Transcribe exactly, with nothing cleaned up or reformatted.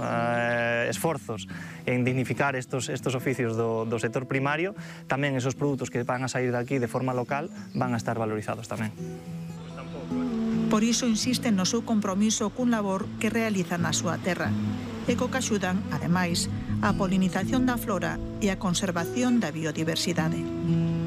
eh, esforzos en dignificar estos, estos oficios do, do sector primario, tamén esos produtos que van a sair daqui de forma local van a estar valorizados tamén. Por iso insisten no seu compromiso cun labor que realizan na súa terra e co que axudan, ademais, a polinización da flora e a conservación da biodiversidade.